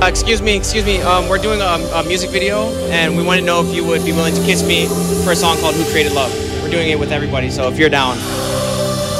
Excuse me. We're doing a music video, and we want to know if you would be willing to kiss me for a song called "Who Created Love." We're doing it with everybody, so if you're down.